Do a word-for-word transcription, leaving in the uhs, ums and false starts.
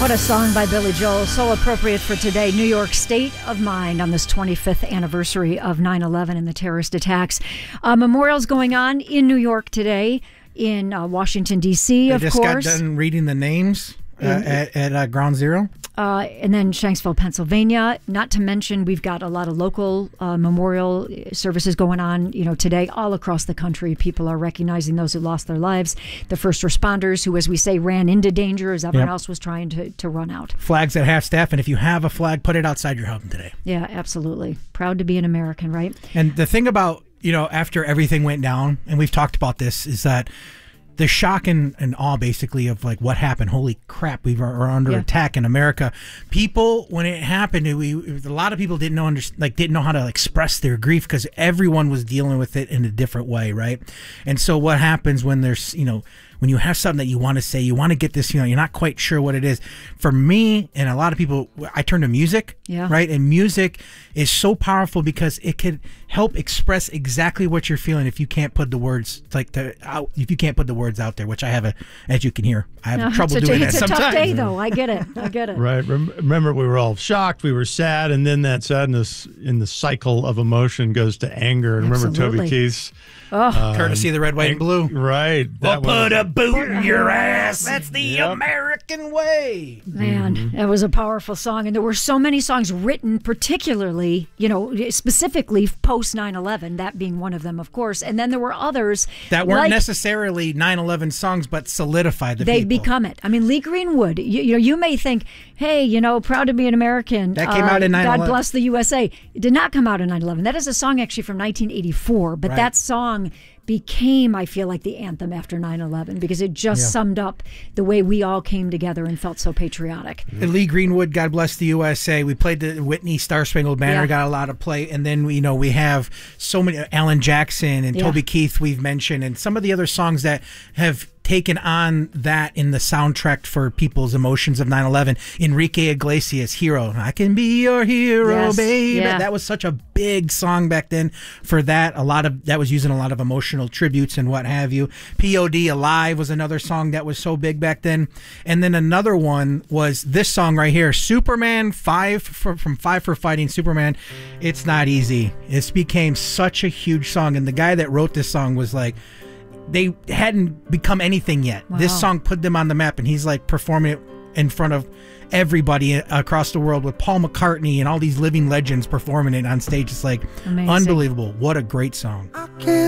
What a song by Billy Joel. So appropriate for today. New York state of mind on this twenty-fifth anniversary of nine eleven and the terrorist attacks. Uh, memorials going on in New York today, in uh, Washington, D C, of course. They just got done reading the names uh, at, at uh, Ground Zero. Uh, and then Shanksville, Pennsylvania. Not to mention, we've got a lot of local uh, memorial services going on, you know, today all across the country. People are recognizing those who lost their lives, the first responders who, as we say, ran into danger as everyone yep. else was trying to, to run out. Flags at half staff, and if you have a flag, put it outside your home today. Yeah, absolutely. Proud to be an American, right? And the thing about, you know, after everything went down, and we've talked about this, is that the shock and, and awe, basically, of like what happened. Holy crap, we were under yeah. attack in America. People, when it happened, we a lot of people didn't know under, like didn't know how to express their grief because everyone was dealing with it in a different way, right? And so, what happens when there's, you know, when you have something that you want to say, you want to get this, you know, you're not quite sure what it is. For me and a lot of people, I turn to music, yeah. right? And music is so powerful because it can help express exactly what you're feeling if you can't put the words like the out, if you can't put the words out there, which I have a, as you can hear, I have no, trouble it's doing a, that it's sometimes. It's a tough day, though. I get it. I get it. Right. Remember, we were all shocked. We were sad, and then that sadness in the cycle of emotion goes to anger. And remember Toby Keith's. Oh. Uh, Courtesy of the Red, White, and Blue. Right. That we'll put a boot in your ass. That's the yep. American way. Man, mm-hmm. it was a powerful song. And there were so many songs written, particularly, you know, specifically post nine eleven, that being one of them, of course. And then there were others that weren't like, necessarily nine eleven songs, but solidified the they've people. become it. I mean, Lee Greenwood, you, you know, you may think, hey, you know, proud to be an American. That came uh, out in nine eleven. God bless the U S A. It did not come out in nine eleven. That is a song actually from nineteen eighty-four, but right. that song became, I feel like, the anthem after nine eleven because it just yeah. summed up the way we all came together and felt so patriotic. And Lee Greenwood, God bless the U S A. We played the Whitney Star Spangled Banner, yeah. got a lot of play, and then you know we have so many Alan Jackson and yeah. Toby Keith we've mentioned, and some of the other songs that have taken on that in the soundtrack for people's emotions of nine eleven. Enrique Iglesias, Hero. I can be your hero, yes. baby. Yeah. That was such a big song back then for that. A lot of that was using a lot of emotional tributes and what have you. P O D Alive was another song that was so big back then. And then another one was this song right here, Superman five for, from Five for Fighting Superman. It's Not Easy. It became such a huge song, and the guy that wrote this song was like, they hadn't become anything yet. Wow. This song put them on the map, and he's like performing it in front of everybody across the world with Paul McCartney and all these living legends performing it on stage. It's like amazing. Unbelievable. What a great song.